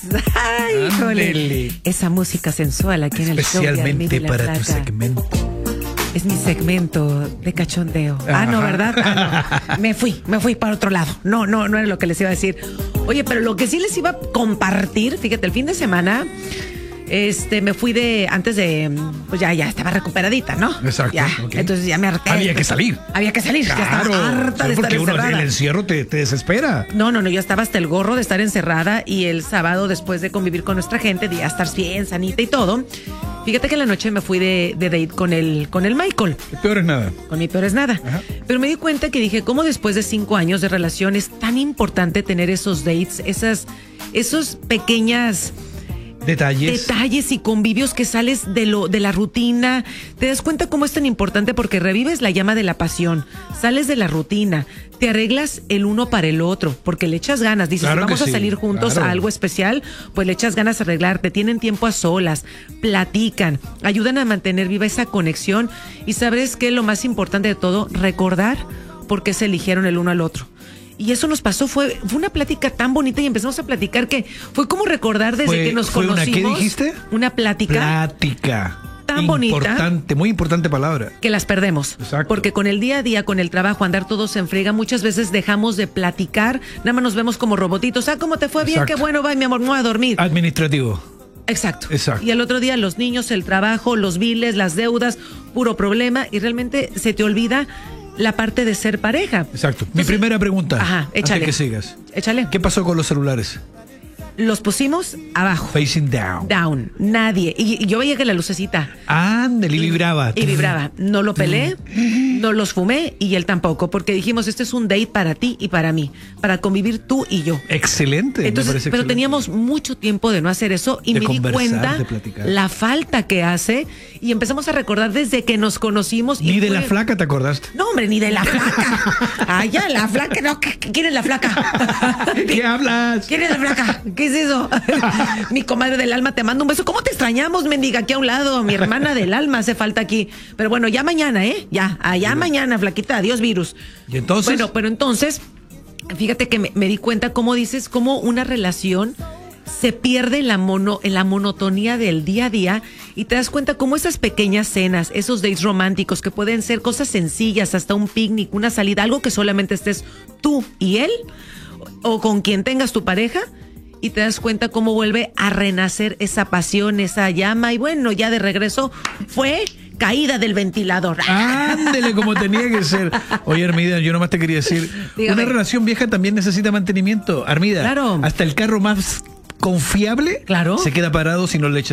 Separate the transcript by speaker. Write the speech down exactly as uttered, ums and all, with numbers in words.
Speaker 1: Ay, híjole. Esa música sensual aquí en el show de
Speaker 2: Especialmente
Speaker 1: Armida
Speaker 2: para
Speaker 1: Plata.
Speaker 2: tu segmento.
Speaker 1: Es mi segmento de cachondeo. Ah, no, ¿verdad? Ah, no. Me fui, me fui para otro lado. No, no, no era lo que les iba a decir. Oye, pero lo que sí les iba a compartir, fíjate, el fin de semana, este, me fui de, antes de, pues ya, ya estaba recuperadita, ¿no?
Speaker 2: Exacto.
Speaker 1: Ya,
Speaker 2: Okay.
Speaker 1: Entonces ya me harté.
Speaker 2: Había que salir.
Speaker 1: Había que salir.
Speaker 2: Claro,
Speaker 1: ya estaba harta de estar
Speaker 2: porque uno,
Speaker 1: encerrada.
Speaker 2: el encierro te, te desespera.
Speaker 1: No, no, no, yo estaba hasta el gorro de estar encerrada y el sábado, después de convivir con nuestra gente, de ya estar bien, sanita y todo, fíjate que en la noche me fui de, de date con el, con el Michael.
Speaker 2: El peor es nada.
Speaker 1: Con mi peor es nada.
Speaker 2: Ajá.
Speaker 1: Pero me di cuenta que dije, ¿cómo después de cinco años de relación es tan importante tener esos dates, esas, esos pequeñas
Speaker 2: Detalles.
Speaker 1: detalles y convivios que sales de lo de la rutina? Te das cuenta cómo es tan importante porque revives la llama de la pasión, sales de la rutina, te arreglas el uno para el otro, porque le echas ganas, dices,
Speaker 2: Claro
Speaker 1: si vamos
Speaker 2: que
Speaker 1: a
Speaker 2: sí,
Speaker 1: salir juntos
Speaker 2: claro.
Speaker 1: a algo especial, pues le echas ganas a arreglarte, tienen tiempo a solas, platican, ayudan a mantener viva esa conexión y sabes que lo más importante de todo, recordar por qué se eligieron el uno al otro. Y eso nos pasó, fue, fue una plática tan bonita y empezamos a platicar que fue como recordar desde
Speaker 2: Fue-
Speaker 1: que nos
Speaker 2: fue una,
Speaker 1: conocimos.
Speaker 2: ¿qué dijiste?
Speaker 1: Una plática
Speaker 2: Plática.
Speaker 1: tan bonita.
Speaker 2: Importante, muy importante palabra.
Speaker 1: Que las perdemos.
Speaker 2: Exacto.
Speaker 1: Porque con el día a día, con el trabajo, andar todos en friega, muchas veces dejamos de platicar, nada más nos vemos como robotitos. Ah, ¿cómo te fue? Bien,
Speaker 2: Exacto.
Speaker 1: qué bueno, va, mi amor, me voy a dormir.
Speaker 2: Administrativo.
Speaker 1: Exacto.
Speaker 2: Exacto.
Speaker 1: Y al otro día los niños, el trabajo, los biles, las deudas, puro problema y realmente se te olvida la parte de ser pareja.
Speaker 2: Exacto. Mi
Speaker 1: Entonces,
Speaker 2: primera pregunta.
Speaker 1: Ajá, échale.
Speaker 2: Antes que sigas.
Speaker 1: Échale.
Speaker 2: ¿Qué pasó con los celulares?
Speaker 1: Los pusimos abajo.
Speaker 2: Facing down.
Speaker 1: Down. Nadie. Y, y yo veía que la lucecita.
Speaker 2: Ándale, y vibraba.
Speaker 1: Y vibraba. No lo pelé, no los fumé y él tampoco, porque dijimos, este es un date para ti y para mí, para convivir tú y yo.
Speaker 2: Excelente.
Speaker 1: Entonces,
Speaker 2: me parece
Speaker 1: pero
Speaker 2: excelente.
Speaker 1: teníamos mucho tiempo de no hacer eso y
Speaker 2: De
Speaker 1: me di
Speaker 2: conversar,
Speaker 1: cuenta
Speaker 2: de platicar.
Speaker 1: la falta que hace y empezamos a recordar desde que nos conocimos. y
Speaker 2: Ni de
Speaker 1: fue-
Speaker 2: la flaca te acordaste.
Speaker 1: No, hombre, ni de la flaca. Ah, ya, la flaca, no, ¿qué- qué- ¿quién es la flaca?
Speaker 2: ¿Qué hablas?
Speaker 1: ¿Quién es la flaca? ¿Qué es eso? Mi comadre del alma, te mando un beso. ¿Cómo te extrañamos, mendiga, aquí a un lado? Mi hermana del alma hace falta aquí. Pero bueno, ya mañana, ¿eh? Ya, allá
Speaker 2: Sí.
Speaker 1: mañana, flaquita, adiós virus.
Speaker 2: ¿Y entonces?
Speaker 1: Bueno, pero entonces, fíjate que me, me di cuenta cómo dices, cómo una relación se pierde en la, mono, en la monotonía del día a día y te das cuenta cómo esas pequeñas cenas, esos dates románticos que pueden ser cosas sencillas, hasta un picnic, una salida, algo que solamente estés tú y él o con quien tengas tu pareja y te das cuenta cómo vuelve a renacer esa pasión, esa llama y bueno, ya de regreso fue caída del ventilador.
Speaker 2: Ándele como tenía que ser. Oye, Armida, yo nomás te quería decir,
Speaker 1: Dígame.
Speaker 2: una relación vieja también necesita mantenimiento. Armida,
Speaker 1: Claro.
Speaker 2: hasta el carro más confiable
Speaker 1: Claro.
Speaker 2: se queda parado si no le echas